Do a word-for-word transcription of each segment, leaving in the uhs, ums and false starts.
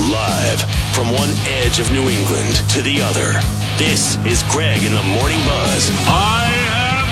Live from one edge of New England to the other, this is Greg in the Morning Buzz. I have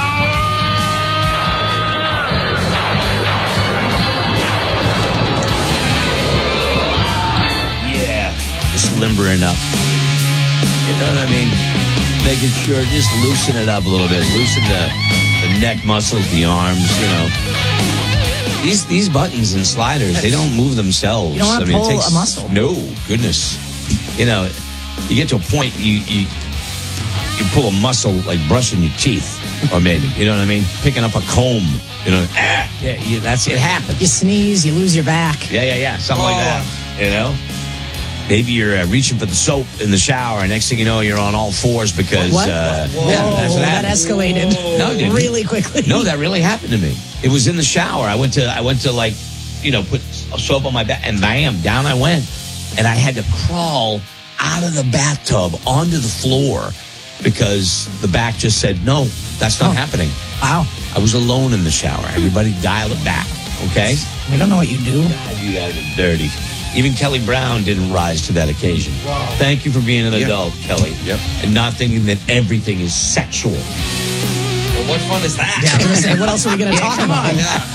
the power! Yeah, just limbering up. You know what I mean? Making sure, just loosen it up a little bit. Loosen the, the neck muscles, the arms, you know. These these buttons and sliders, they don't move themselves. You don't want to I mean, pull it takes, a muscle. No, goodness. You know, you get to a point, you, you you pull a muscle like brushing your teeth, or maybe, you know what I mean? Picking up a comb, you know. Ah, yeah, you, that's it happens. You sneeze, you lose your back. Yeah, yeah, yeah, something oh. like that, you know? Maybe you're uh, reaching for the soap in the shower, and next thing you know, you're on all fours because... What? Uh, Whoa, yeah, that's what that escalated Whoa. No, it didn't. really quickly. No, that really happened to me. It was in the shower. I went to, I went to like, you know, put soap on my back, and bam, down I went. And I had to crawl out of the bathtub onto the floor because the back just said, no, that's not oh. happening. Wow. I was alone in the shower. Everybody dial it back, okay? We don't know what you do. God, you guys are dirty. Even Kelly Brown didn't rise to that occasion. Wow. Thank you for being an yep. adult, Kelly. Yep. And not thinking that everything is sexual. Well, what fun is that? Yeah, I was going to say, what else are we going to talk about?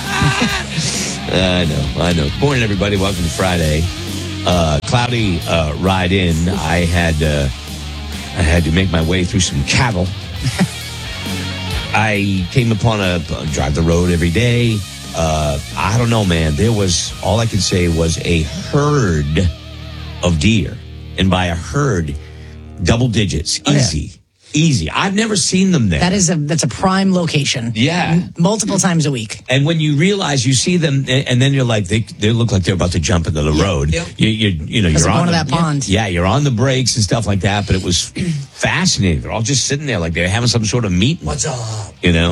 I know, I know. Good morning, everybody. Welcome to Friday. Uh, cloudy uh, ride in. I had uh, I had to make my way through some cattle. I came upon a uh, drive the road every day. Uh, I don't know, man. There was, all I could say was a herd of deer. And by a herd, double digits. Easy. Oh, yeah. Easy. I've never seen them there. That is a, that's a prime location. Yeah. M- multiple times a week. And when you realize you see them, and then you're like, they they look like they're about to jump into the yeah. road. Yep. You, you, you know, you're on going the, to that pond. Yeah, you're on the brakes and stuff like that, but it was fascinating. They're all just sitting there like they're having some sort of meeting. What's up? You know?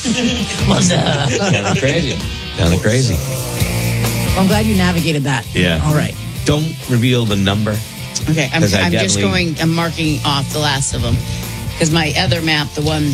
What's up? Kind of crazy. Kind of crazy. Well, I'm glad you navigated that. Yeah. All right. Don't reveal the number. Okay, I'm, I'm just going, I'm marking off the last of them. Because my other map, the one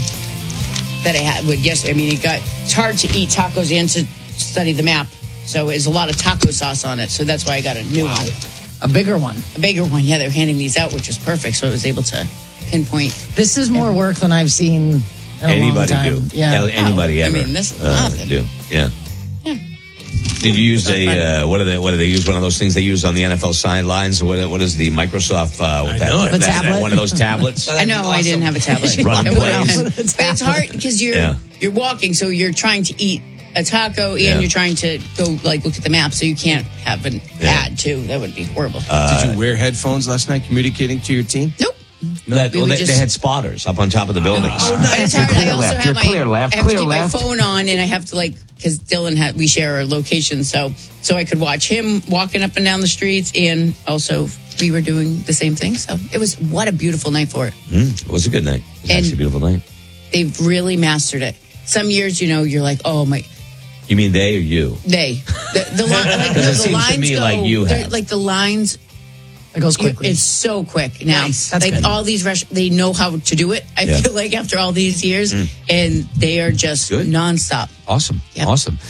that I had would yesterday, I mean, it got, it's hard to eat tacos and to study the map. So there's a lot of taco sauce on it. So that's why I got a new wow. one. A bigger one. A bigger one. Yeah, they're handing these out, which was perfect. So I was able to pinpoint. This is more work than I've seen in a anybody long time. do. Yeah. Anybody oh, ever. I mean, this is uh, nothing. Do. Yeah. Yeah. Did you use a, uh, what do they, what do they use? One of those things they use on the N F L sidelines? What, what is the Microsoft, uh, what that, the that, tablet? that, one of those tablets? I know, awesome. I didn't have a tablet. Running plays. But it's hard because you're, yeah. you're walking, so you're trying to eat a taco and yeah. you're trying to go, like, look at the map, so you can't have an yeah. ad, too. That would be horrible. Uh, Did you wear headphones last night communicating to your team? Nope. No, that, well, they, just, they had spotters up on top of the buildings. Oh, nice. I, I also left. have my, clear left. I have clear to keep left. my phone on, and I have to, like, because Dylan had, we share our location, so so I could watch him walking up and down the streets, and also we were doing the same thing. So it was, what a beautiful night for it. Mm, it was a good night. It was and actually a beautiful night. They've really mastered it. Some years, you know, you're like, oh my. You mean they or you? They. The, the, li- like, no, it the seems lines to me go, like you have. like the lines. It goes quickly. It's so quick now. Nice. That's like good. all these restaurants, they know how to do it. I yeah. feel like after all these years, mm. and they are just good. nonstop. Awesome, yep. awesome.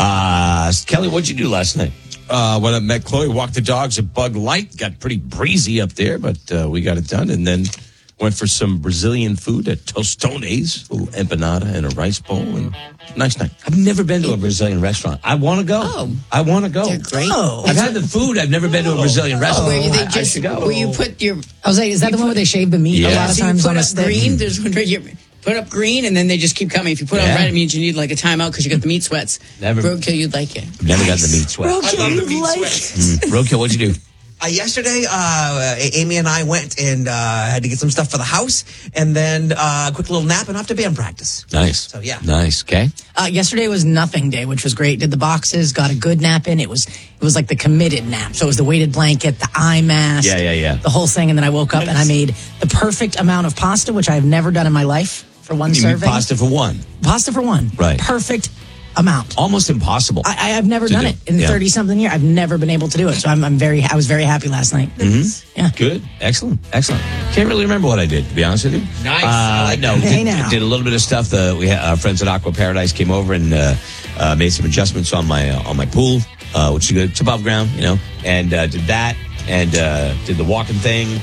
Uh, Kelly, what'd you do last night? Uh, when I met Chloe, walked the dogs at Bug Light. Got pretty breezy up there, but uh, we got it done. And then went for some Brazilian food at Tostones, a little empanada and a rice bowl, and nice night. I've never been to a Brazilian restaurant. I want to go. Oh. I want to go. They're great. Oh. I've had the food. I've never been to a Brazilian restaurant. Where they I, just, I should go. where you put your, I was like, is that the one where they shave the meat Yeah. a lot of so you times put on a up stick? green, there's one where you put up green, and then they just keep coming. If you put Yeah. on red, it means you need like a timeout because you got the meat sweats. Never- Roadkill, you'd like it. Never got the meat sweat. Roadkill, I love the you'd meat like sweats. Mm. Roadkill, what'd you do? Uh, yesterday, uh, Amy and I went and uh, had to get some stuff for the house, and then uh, a quick little nap and off to band practice. Nice. So, yeah. Nice. Okay. Uh, yesterday was nothing day, which was great. Did the boxes, got a good nap in. It was it was like the committed nap. So it was the weighted blanket, the eye mask, Yeah, yeah, yeah. the whole thing. And then I woke up and I made the perfect amount of pasta, which I've never done in my life for one You serving. mean pasta for one? Pasta for one. Right. Perfect amount. Almost impossible. I, I've never to done do. it in Yeah. thirty something years. I've never been able to do it. So I'm, I'm very, I was very happy last night. Mm-hmm. Yeah. Good. Excellent. Excellent. Can't really remember what I did, to be honest with you. Nice. Uh, I like no, that. Hey, did, now. did a little bit of stuff. The, we had, our friends at Aqua Paradise came over and uh, uh, made some adjustments on my uh, on my pool, uh, which is good. It's above ground, you know, and uh, did that. and uh, did the walking thing,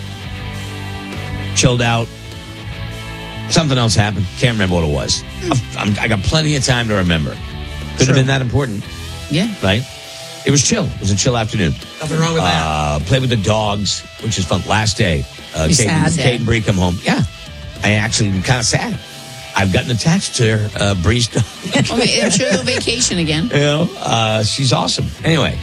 chilled out. Something else happened. Can't remember what it was. I'm, I got plenty of time to remember. Could have been that important. Yeah. Right? It was chill. It was a chill afternoon. Nothing wrong with that. Uh, played with the dogs, which is fun. Last day. Uh, You Kate, sad? Kate and Bree come home. Yeah. I actually am kind of sad. I've gotten attached to her, uh, Bree's dog. Well, I'm sure they'll vacation again. You know, uh, she's awesome. Anyway,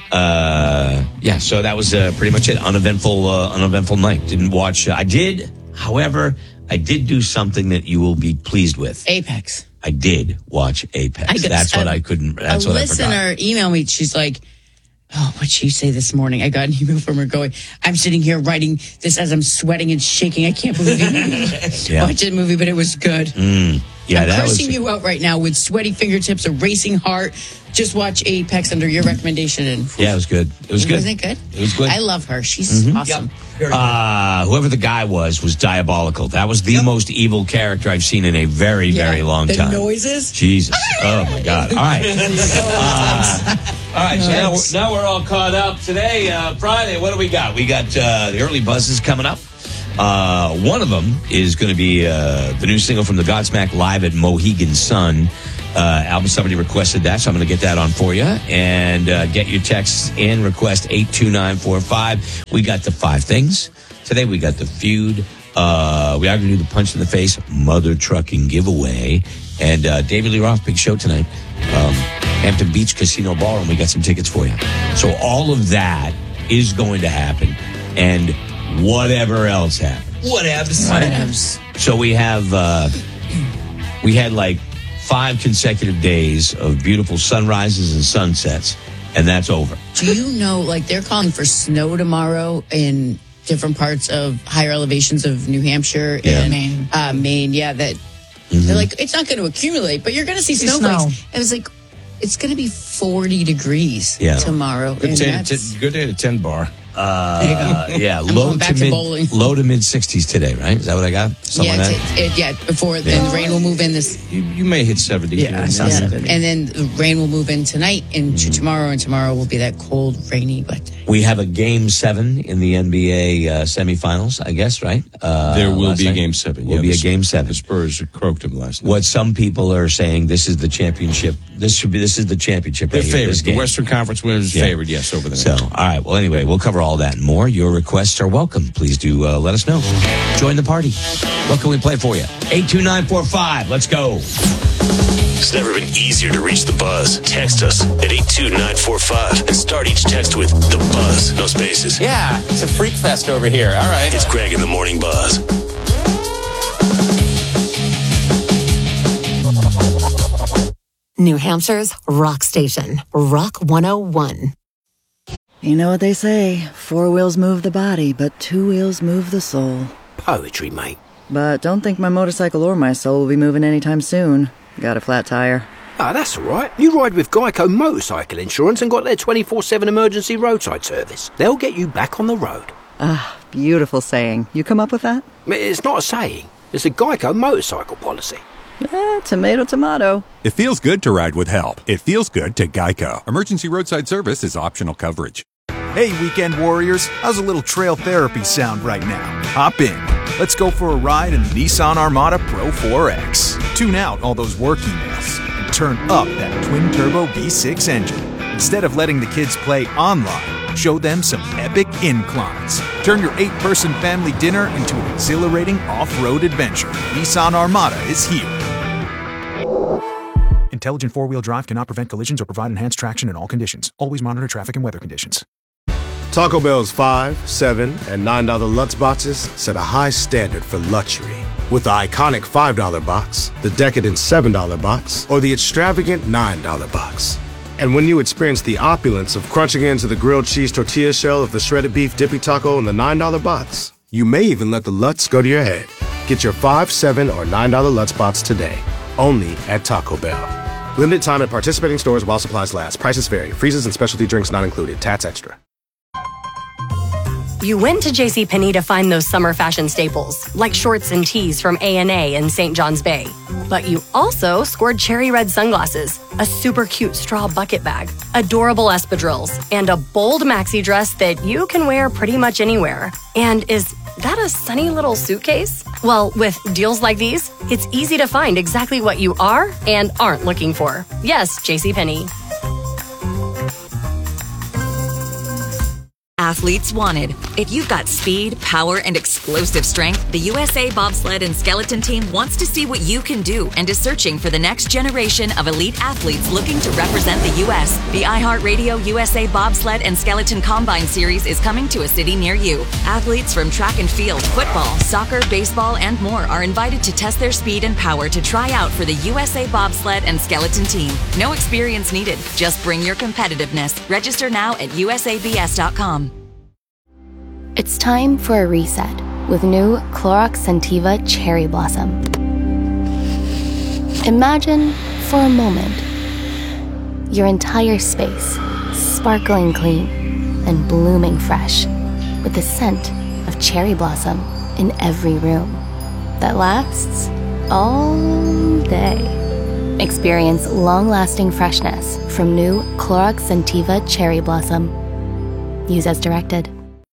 uh, yeah, so that was uh, pretty much it. Uneventful, uh, uneventful night. Didn't watch. Uh, I did, however, I did do something that you will be pleased with. Apex. I did watch Apex. I got- that's what a- I couldn't. That's a what I forgot. listener emailed me. She's like, "Oh, what'd she say this morning?" I got an email from her going, "I'm sitting here writing this as I'm sweating and shaking. I can't believe you Yeah. watched the movie, but it was good." Mm, yeah, I'm that was. cursing you out right now with sweaty fingertips, a racing heart. Just watch Apex under your recommendation, and Yeah, it was good. It was good. Wasn't it good? It was good. I love her. She's awesome. Uh, whoever the guy was was diabolical. That was the most evil character I've seen in a very, Yeah. very long The time. noises. Jesus. Oh my God. All right. Uh, all right. So now we're, now we're all caught up. Today, uh, Friday, what do we got? We got uh, the early buzzes coming up. Uh, one of them is going to be uh, the new single from the Godsmack live at Mohegan Sun. Uh, album, somebody requested that, so I'm going to get that on for you. And uh, get your texts in. Request eight two nine four five. We got the five things. Today we got the feud. Uh, we are going to do the punch in the face mother trucking giveaway. And uh, David Lee Roth, big show tonight. Um, Hampton Beach Casino Ballroom. We got some tickets for you. So all of that is going to happen. And whatever else happens. Whatevs. So we have, uh, we had like five consecutive days of beautiful sunrises and sunsets, and that's over. Do you know, like, they're calling for snow tomorrow in different parts of higher elevations of New Hampshire Yeah. and Maine. Uh, Maine. Yeah, that Mm-hmm. they're like, it's not going to accumulate, but you're going to see See snowflakes. snow. And it was like, it's going to be forty degrees Yeah. tomorrow. Good and day, that's- to, good day to ten bar. Uh, yeah, I'm low going back to to mid, bowling. low to mid sixties today, right? Is that what I got? Something yeah, like it's, that. it, it, yeah, before then the rain will move in this. You, you may hit seventy. Yeah, here I saw and Yeah. there. that. And then the rain will move in tonight and Mm-hmm. to tomorrow, and tomorrow will be that cold, rainy, wet day. We have a game seven in the N B A uh, semifinals, I guess, right? Uh, There will last be a night. game seven. Will Yeah, be the a game Sp- seven. The Spurs croaked them last night. What some people are saying, this is the championship. This should be. This is the championship. They're right here, favored. this The game. Western Conference winners Yeah. favored, yes, over the So, all right. Well, anyway, we'll cover all that and more. Your requests are welcome. Please do uh, let us know. Join the party. What can we play for you? eight two nine four five. Let's go. It's never been easier to reach the buzz. Text us at eight two nine four five and start each text with the buzz. No spaces. Yeah, it's a freak fest over here. All right. It's Greg in the Morning Buzz. New Hampshire's rock station, Rock one oh one. You know what they say, four wheels move the body, but two wheels move the soul. Poetry, mate. But don't think my motorcycle or my soul will be moving anytime soon. Got a flat tire. Ah, that's all right. You ride with Geico Motorcycle Insurance and got their twenty-four seven emergency roadside service. They'll get you back on the road. Ah, beautiful saying. You come up with that? It's not a saying. It's a Geico motorcycle policy. Eh, tomato, tomato. It feels good to ride with help. It feels good to Geico. Emergency roadside service is optional coverage. Hey, weekend warriors, how's a little trail therapy sound right now? Hop in. Let's go for a ride in the Nissan Armada Pro four X. Tune out all those work emails and turn up that twin-turbo V six engine. Instead of letting the kids play online, show them some epic inclines. Turn your eight-person family dinner into an exhilarating off-road adventure. Nissan Armada is here. Intelligent four-wheel drive cannot prevent collisions or provide enhanced traction in all conditions. Always monitor traffic and weather conditions. Taco Bell's five, seven, and nine dollar Lutz boxes set a high standard for luxury. With the iconic five dollar box, the decadent seven dollar box, or the extravagant nine dollar box. And when you experience the opulence of crunching into the grilled cheese tortilla shell of the shredded beef dippy taco in the nine dollar box, you may even let the Lutz go to your head. Get your five, seven, or nine dollar Lutz box today, only at Taco Bell. Limited time at participating stores while supplies last. Prices vary. Freezes and specialty drinks not included. Tats extra. You went to JCPenney to find those summer fashion staples, like shorts and tees from A and A in Saint John's Bay. But you also scored cherry red sunglasses, a super cute straw bucket bag, adorable espadrilles, and a bold maxi dress that you can wear pretty much anywhere. And is that a sunny little suitcase? Well, with deals like these, it's easy to find exactly what you are and aren't looking for. Yes, JCPenney. Athletes wanted. If you've got speed, power, and explosive strength, the U S A Bobsled and Skeleton Team wants to see what you can do and is searching for the next generation of elite athletes looking to represent the U S. The iHeartRadio U S A Bobsled and Skeleton Combine Series is coming to a city near you. Athletes from track and field, football, soccer, baseball, and more are invited to test their speed and power to try out for the U S A Bobsled and Skeleton Team. No experience needed. Just bring your competitiveness. Register now at U S A B S dot com. It's time for a reset with new Clorox Scentiva Cherry Blossom. Imagine, for a moment, your entire space sparkling clean and blooming fresh with the scent of cherry blossom in every room that lasts all day. Experience long-lasting freshness from new Clorox Scentiva Cherry Blossom. Use as directed.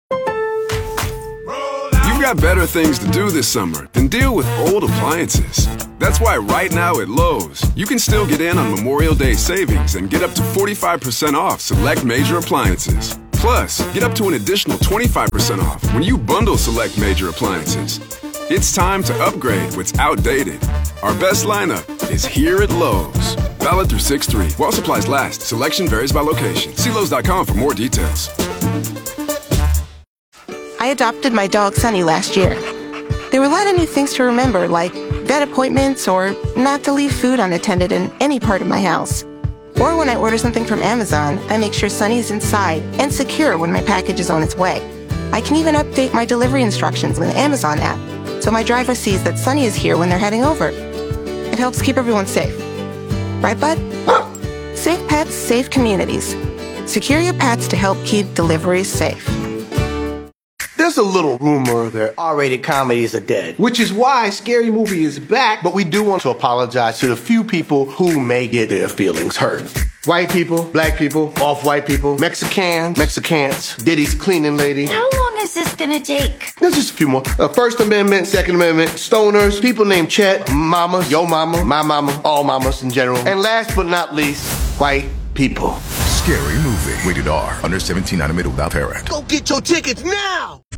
You've got better things to do this summer than deal with old appliances. That's why right now at Lowe's, you can still get in on Memorial Day savings and get up to forty-five percent off select major appliances. Plus, get up to an additional twenty-five percent off when you bundle select major appliances. It's time to upgrade what's outdated. Our best lineup is here at Lowe's. Valid through six three. While supplies last, selection varies by location. See Lowe's dot com for more details. I adopted my dog Sunny last year. There were a lot of new things to remember, like vet appointments or not to leave food unattended in any part of my house. Or when I order something from Amazon, I make sure Sunny is inside and secure when my package is on its way. I can even update my delivery instructions with the Amazon app, so my driver sees that Sunny is here when they're heading over. It helps keep everyone safe. Right, bud? Safe pets, safe communities. Secure your pets to help keep deliveries safe. There's a little rumor that R-rated comedies are dead, which is why Scary Movie is back, but we do want to apologize to the few people who may get their feelings hurt. White people, black people, off-white people, Mexicans, Mexicans, Diddy's cleaning lady. How long is this gonna take? There's just a few more. Uh, First Amendment, Second Amendment, stoners, people named Chet, mama, yo mama, my mama, all mamas in general. And last but not least, white people. Scary Movie. Rated R. Under seventeen, animated without parent. Go get your tickets now!